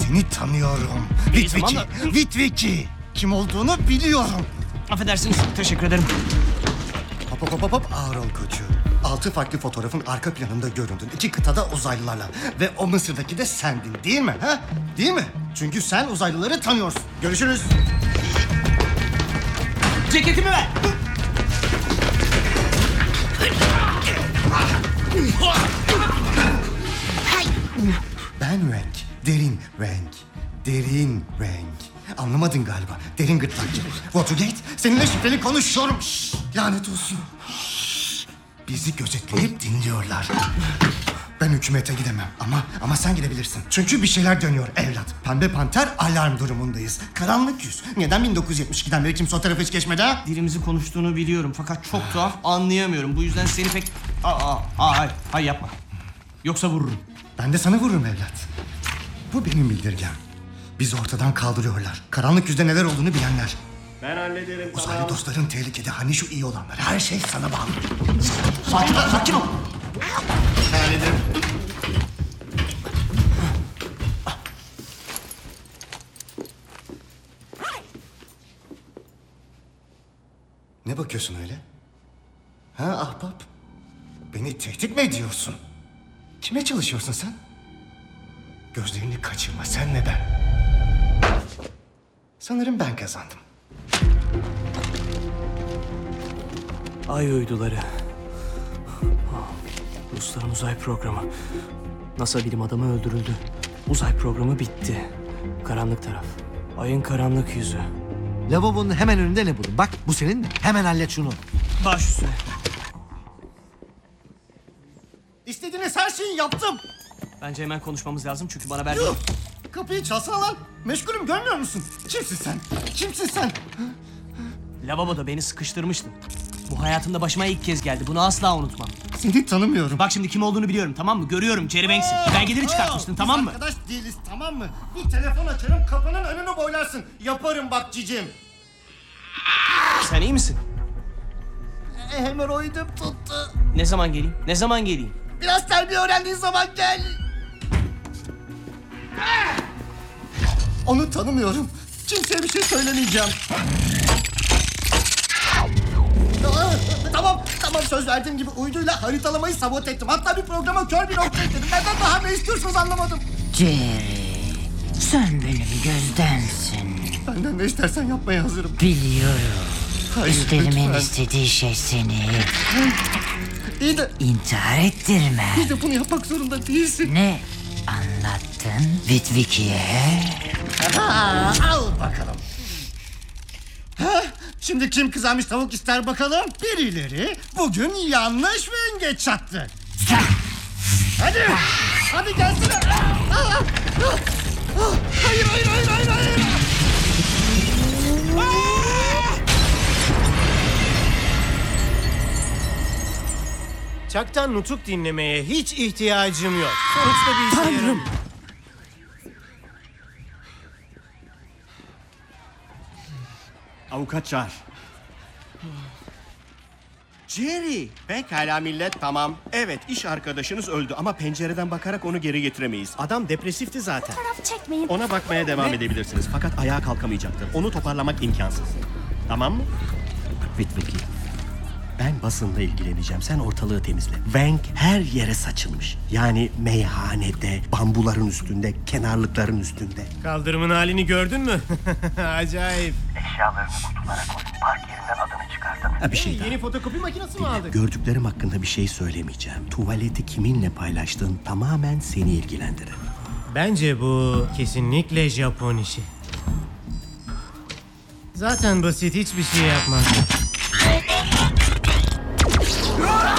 Seni tanıyorum. Tamam Vitviki. Kim olduğunu biliyorum. Affedersiniz, teşekkür ederim. Hop, ağır ol koçum. 6 farklı fotoğrafın arka planında göründün. 2 kıtada uzaylılarla. Ve o Mısır'daki de sendin, değil mi? Ha? Değil mi? Çünkü sen uzaylıları tanıyorsun. Görüşürüz. Ceketimi ver. Ben renk. Derin renk. Derin renk. Anlamadın galiba. Derin gırtlakçı. Watergate, seninle şüpheli konuşuyorum. Şşş, lanet olsun. Şşş, bizi gözetleyip dinliyorlar. Ben hükümete gidemem ama sen gidebilirsin. Çünkü bir şeyler dönüyor evlat. Pembe Panter alarm durumundayız. Karanlık yüz. Neden 1972'den beri kimse o tarafa hiç geçmedi ha? Dilimizi konuştuğunu biliyorum fakat çok tuhaf anlayamıyorum. Bu yüzden seni pek... Hayır yapma. Yoksa vururum. Ben de sana vururum evlat. Bu benim bildirgem. Bizi ortadan kaldırıyorlar. Karanlık yüzde neler olduğunu bilenler. Ben hallederim. Uzaylı dostların tehlikede, hani şu iyi olanlar. Her şey sana bağlı. Sakin ol. Ben hallederim. Ne bakıyorsun öyle? Ha ahbap? Beni tehdit mi ediyorsun? Kime çalışıyorsun sen? Gözlerini kaçırma, sen ve ben. Sanırım ben kazandım. Ay uyduları. Rusların uzay programı. NASA bilim adamı öldürüldü. Uzay programı bitti. Karanlık taraf. Ayın karanlık yüzü. Lavabonun hemen önünde ne bulun? Bak bu senin mi? Hemen hallet şunu. Baş üstüne. İstediğiniz her şeyi yaptım. Bence hemen konuşmamız lazım çünkü bana verdi. Yuh! Kapıyı çalsana lan. Meşgulüm, görmüyor musun? Kimsin sen? Kimsin sen? Lavaboda beni sıkıştırmıştın. Bu hayatımda başıma ilk kez geldi. Bunu asla unutmam. Seni tanımıyorum. Bak şimdi kim olduğunu biliyorum, tamam mı? Görüyorum, Jerry Banks'i. Belgeleri çıkartmıştın, tamam mı? Biz arkadaş değiliz, tamam mı? Bir telefon açarım, kapının önünü boylarsın. Yaparım bak cicim. Sen iyi misin? Hemoroidim tuttu. Ne zaman geleyim? Ne zaman geleyim? Biraz terbiye öğrendiğin zaman gel. Onu tanımıyorum. Kimseye bir şey söylemeyeceğim. Tamam, söz verdiğim gibi uyduyla haritalamayı sabote ettim. Hatta bir programa kör bir nokta ekledim. Neden daha ne istiyorsunuz anlamadım. Jerry, sen benim gözdensin. Benden ne istersen yapmaya hazırım. Biliyorum. Hayır, Üstlerimin lütfen. istediği şey seni İyi de intihar ettirme. bunu yapmak zorunda değilsin. Ne anlattın Vitviki'ye? Al bakalım. Ha, şimdi kim kızarmış tavuk ister bakalım? Birileri bugün yanlış yengeç çattı. Hadi gelsene. Hayır. Çaktan nutuk dinlemeye hiç ihtiyacım yok. Sonuçta bir işe yaramıyor. Avukat çağır. Jerry. Pekala millet, tamam. Evet, iş arkadaşınız öldü ama pencereden bakarak onu geri getiremeyiz. Adam depresifti zaten. Fotoğraf çekmeyin. Ona bakmaya devam edebilirsiniz fakat ayağa kalkamayacaktır. Onu toparlamak imkansız. Tamam mı? Vitviki. Ben basınla ilgileneceğim. Sen ortalığı temizle. Wank her yere saçılmış. Yani meyhanede, bambuların üstünde, kenarlıkların üstünde. Kaldırımın halini gördün mü? Acayip. Eşyalarını kutulara koy. Park yerinden adını çıkardım. Bir şey daha. Yeni fotokopi makinesi mi aldın? Gördüklerim hakkında bir şey söylemeyeceğim. Tuvaleti kiminle paylaştığın tamamen seni ilgilendirir. Bence bu kesinlikle Japon işi. Zaten basit, hiçbir şey yapmaz.